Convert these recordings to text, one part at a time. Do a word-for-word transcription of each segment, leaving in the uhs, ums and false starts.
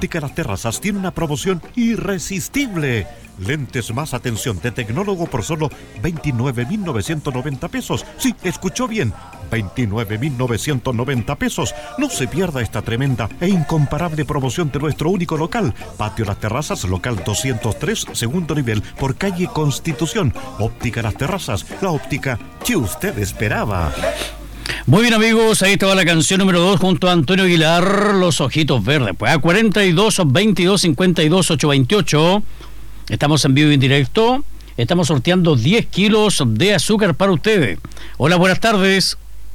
Óptica Las Terrazas tiene una promoción irresistible. Lentes más atención de tecnólogo por solo veintinueve mil novecientos noventa pesos. Sí, escuchó bien, veintinueve mil novecientos noventa pesos. No se pierda esta tremenda e incomparable promoción de nuestro único local. Patio Las Terrazas, local doscientos tres, segundo nivel, por calle Constitución. Óptica Las Terrazas, la óptica que usted esperaba. Muy bien, amigos, ahí estaba la canción número dos junto a Antonio Aguilar, Los Ojitos Verdes. Pues a cuarenta y dos, veintidós, cincuenta y dos, ochocientos veintiocho. Estamos en vivo y en directo. Estamos sorteando diez kilos de azúcar para ustedes. Hola, buenas tardes.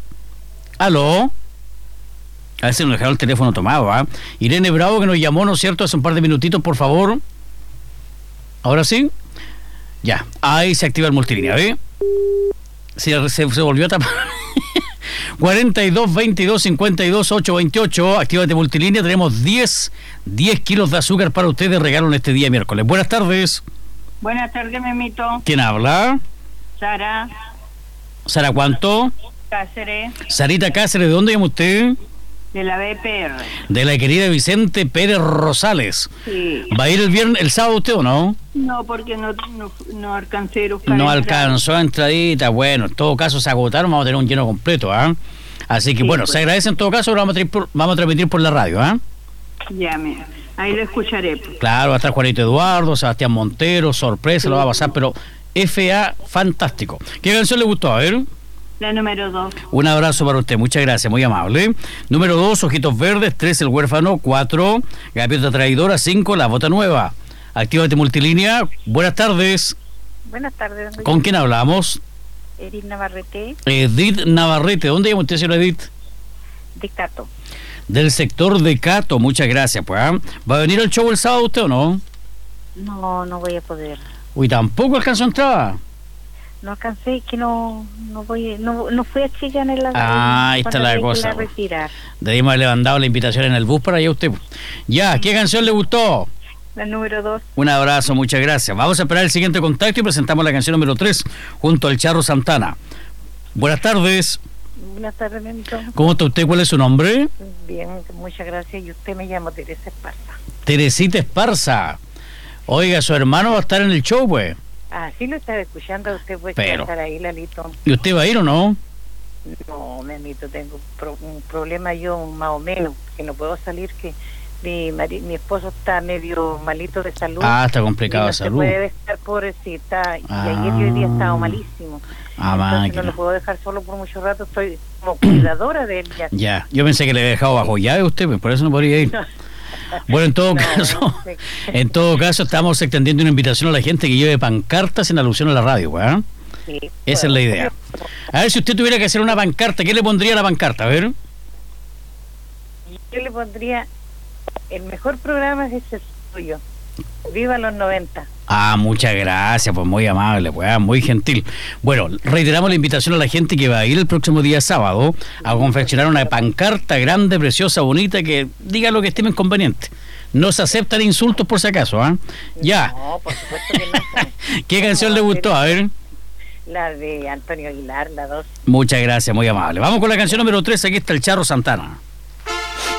¿Aló? A ver si nos dejaron el teléfono tomado, ¿ah? ¿eh? Irene Bravo, que nos llamó, ¿no es cierto?, hace un par de minutitos, por favor. ¿Ahora sí? Ya, ahí se activa el multilínea, ¿ve? Se, se, se volvió a tapar. cuarenta y dos, veintidós, cincuenta y dos, ochocientos veintiocho. Actívate multilínea. Tenemos diez kilos de azúcar para ustedes. Regalo en este día miércoles. Buenas tardes. Buenas tardes, Memito. ¿Quién habla? Sara. ¿Sara cuánto? Cáceres. Sarita Cáceres, ¿de dónde llama usted? De la B P R. De la querida Vicente Pérez Rosales. Sí. ¿Va a ir el viernes, el sábado usted o no? No, porque no, no, no alcancé a buscar. No alcanzó a entradita. Bueno, en todo caso se agotaron, vamos a tener un lleno completo, ¿ah? ¿eh? Así que sí, bueno, pues, se agradece en todo caso, lo vamos a, por, vamos a transmitir por la radio, ¿ah? ¿eh? Ya, me, ahí lo escucharé. Pues. Claro, va a estar Juanito Eduardo, Sebastián Montero, sorpresa, sí, lo va a pasar, pero F A fantástico. ¿Qué canción le gustó? A ver. La número dos. Un abrazo para usted, muchas gracias, muy amable. Número dos, Ojitos Verdes. Tres, El Huérfano. Cuatro, Gaviota Traidora. Cinco, La Bota Nueva. Actívate multilínea. Buenas tardes. Buenas tardes. ¿Con quién hablamos? Edith Navarrete. Edith Navarrete. ¿Dónde llama usted, señora Edith? De Cato. Del sector de Cato, muchas gracias. Pues, ¿eh? ¿Va a venir al show el sábado usted o no? No, no voy a poder. Uy, ¿tampoco alcanzó entrada? No alcancé, que no no voy no, no fui a Chillán en la Ah, ahí está la cosa. Debimos haberle mandado la invitación en el bus para allá usted. Ya, ¿qué canción le gustó? La número dos. Un abrazo, muchas gracias. Vamos a esperar el siguiente contacto y presentamos la canción número tres junto al Charro Santana. Buenas tardes. Buenas tardes, Memito. ¿Cómo está usted? ¿Cuál es su nombre? Bien, muchas gracias. Y usted me llama Teresa Esparza. Teresita Esparza. Oiga, su hermano va a estar en el show, pues. Ah, sí lo estaba escuchando, usted puede Pero, estar ahí, Lalito. ¿Y usted va a ir o no? No, Memito, tengo pro, un problema yo más o menos, que no puedo salir, que mi mari, mi esposo está medio malito de salud. Ah, está complicado de salud. No puede estar, pobrecita, ah. y ayer y hoy día ha estado malísimo. Ah, Entonces máquina. no lo puedo dejar solo por mucho rato, estoy como cuidadora de él ya. Ya, yo pensé que le había dejado bajo llave a usted, pues por eso no podría ir. Bueno, en todo no, caso, sí. en todo caso estamos extendiendo una invitación a la gente que lleve pancartas en alusión a la radio, ¿eh? Sí, esa bueno, es la idea. A ver, si usted tuviera que hacer una pancarta, ¿qué le pondría a la pancarta? A ver. Yo le pondría, el mejor programa es el suyo. Viva los noventa. Ah, muchas gracias, pues muy amable, pues muy gentil. Bueno, reiteramos la invitación a la gente que va a ir el próximo día sábado a confeccionar una pancarta grande, preciosa, bonita, que diga lo que estime conveniente. No se aceptan insultos por si acaso, ¿ah? ¿eh? Ya. No, por supuesto que no. ¿Qué canción no, le gustó? A ver. La de Antonio Aguilar, la dos. Muchas gracias, muy amable. Vamos con la canción número tres, aquí está el Charro Santana.